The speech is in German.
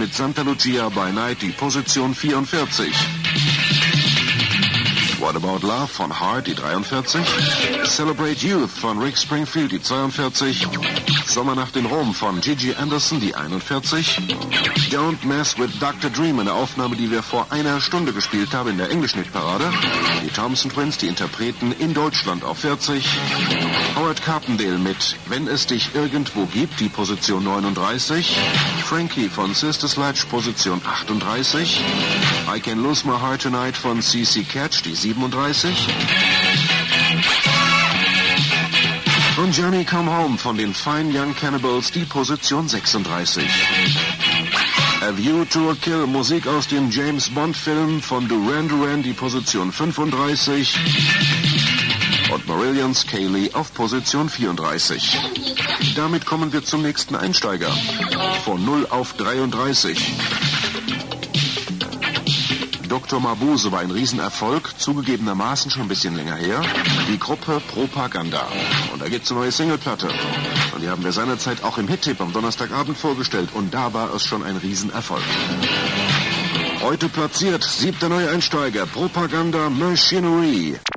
mit Santa Lucia by Night die Position 44. What About Love von Heart, die 43. Celebrate Youth von Rick Springfield, die 42. Sommernacht in Rom von Gigi Anderson, die 41. Don't Mess with Dr. Dream, eine Aufnahme, die wir vor einer Stunde gespielt haben in der englischen Hitparade. Die Thompson Twins, die Interpreten in Deutschland auf 40. Howard Carpendale mit Wenn es dich irgendwo gibt, die Position 39. Frankie von Sister Sledge, Position 38. I Can Lose My Heart Tonight von CC Catch, die 37. Und Johnny Come Home von den Fine Young Cannibals, die Position 36. A View to a Kill, Musik aus dem James Bond Film von Duran Duran, die Position 35. Und Marillion's Kaylee auf Position 34. Damit kommen wir zum nächsten Einsteiger. Von 0 auf 33. Dr. Mabuse war ein Riesenerfolg, zugegebenermaßen schon ein bisschen länger her. Die Gruppe Propaganda. Und da gibt's eine neue Singleplatte. Und die haben wir seinerzeit auch im Hit-Tipp am Donnerstagabend vorgestellt. Und da war es schon ein Riesenerfolg. Heute platziert, 7. Neueinsteiger, Propaganda Machinery.